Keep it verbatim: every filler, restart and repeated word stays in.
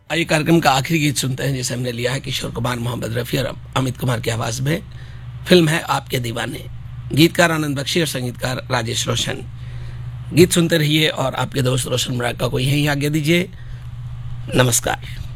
आइए कार्यक्रम का आखिरी गीत सुनते हैं, जिसे हमने लिया है किशोर कुमार, मोहम्मद रफ़ी और अमित कुमार की आवाज़ में। फिल्म है आपके दीवाने। गीतकार आनंद बख्शी और संगीतकार राजेश रोशन। गीत सुनते रहिए और आपके दोस्त रोशन मुराद को यहीं आज्ञा दीजिए। नमस्कार।